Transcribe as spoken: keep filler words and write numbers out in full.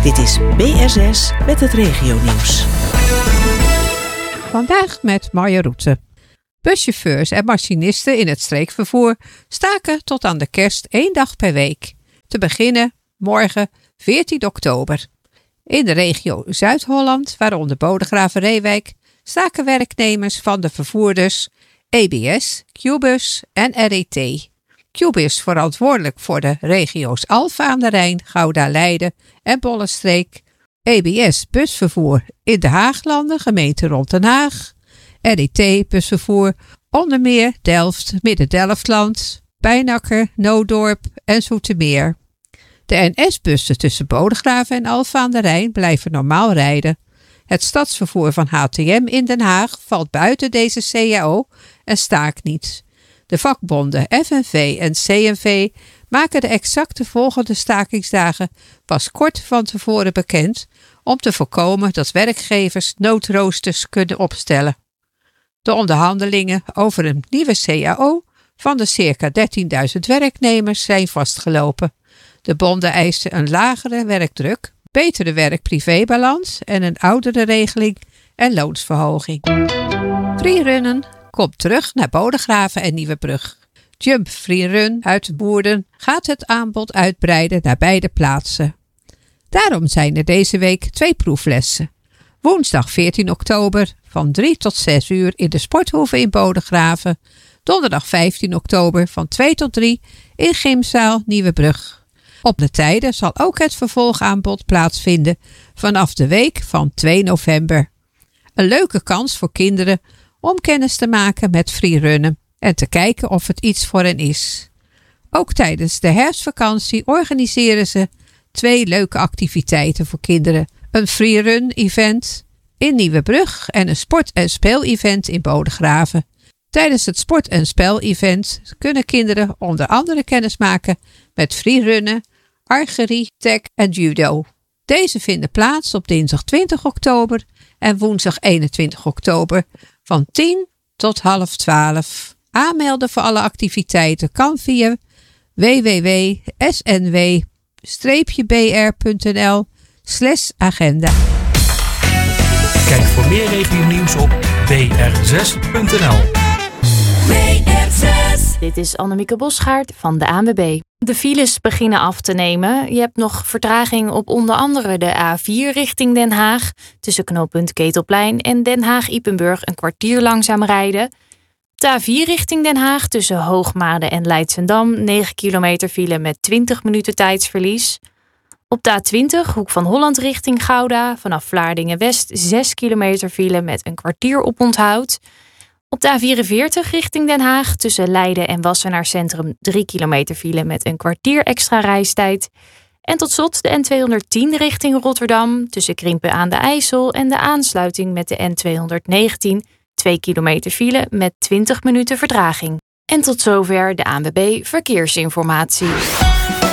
Dit is B S S met het regionieuws. Vandaag met Marja Roete. Buschauffeurs en machinisten in het streekvervoer staken tot aan de kerst één dag per week. Te beginnen morgen veertien oktober. In de regio Zuid-Holland, waaronder Bodegraven-Reewijk, staken werknemers van de vervoerders E B S, Qbus en R E T. Qbus verantwoordelijk voor de regio's Alphen aan de Rijn, Gouda-Leiden en Bollenstreek. E B S busvervoer in de Haaglanden, gemeente rond Den Haag. R E T busvervoer onder meer Delft, Midden-Delftland, Pijnacker, Noodorp en Zoetermeer. De N S-bussen tussen Bodegraven en Alphen aan de Rijn blijven normaal rijden. Het stadsvervoer van H T M in Den Haag valt buiten deze C A O en staakt niet. De vakbonden F N V en C N V maken de exacte volgende stakingsdagen pas kort van tevoren bekend om te voorkomen dat werkgevers noodroosters kunnen opstellen. De onderhandelingen over een nieuwe C A O van de circa dertienduizend werknemers zijn vastgelopen. De bonden eisten een lagere werkdruk, betere werk-privébalans en een oudere regeling en loonsverhoging. Freerunnen komt terug naar Bodegraven en Nieuwebrug. Jump Freerun uit Boerden gaat het aanbod uitbreiden naar beide plaatsen. Daarom zijn er deze week twee proeflessen. Woensdag veertien oktober van drie tot zes uur in de Sporthoeve in Bodegraven. Donderdag vijftien oktober van twee tot drie in Gymzaal Nieuwebrug. Op de tijden zal ook het vervolgaanbod plaatsvinden vanaf de week van twee november. Een leuke kans voor kinderen om kennis te maken met freerunnen en te kijken of het iets voor hen is. Ook tijdens de herfstvakantie organiseren ze twee leuke activiteiten voor kinderen. Een freerun-event in Nieuwebrug en een sport- en speel-event in Bodegraven. Tijdens het sport- en spel-event kunnen kinderen onder andere kennis maken met freerunnen, archerie, tag en judo. Deze vinden plaats op dinsdag twintig oktober en woensdag eenentwintig oktober van tien tot half twaalf. Aanmelden voor alle activiteiten kan via w w w punt s n w streepje b r punt n l slash agenda. Kijk voor meer regionieuws op b r zes punt n l. B R zes. Dit is Annemieke Bosgaard van de A N W B. De files beginnen af te nemen. Je hebt nog vertraging op onder andere de A vier richting Den Haag. Tussen knooppunt Ketelplein en Den Haag-Ypenburg een kwartier langzaam rijden. De A vier richting Den Haag tussen Hoogmade en Leidsendam. negen kilometer file met twintig minuten tijdsverlies. Op de A twintig, Hoek van Holland richting Gouda. Vanaf Vlaardingen-West zes kilometer file met een kwartier oponthoud. Op de A vierenveertig richting Den Haag tussen Leiden en Wassenaar Centrum drie kilometer file met een kwartier extra reistijd. En tot slot de N tweehonderdtien richting Rotterdam tussen Krimpen aan de IJssel en de aansluiting met de N tweehonderdnegentien twee kilometer file met twintig minuten vertraging. En tot zover de A N W B Verkeersinformatie.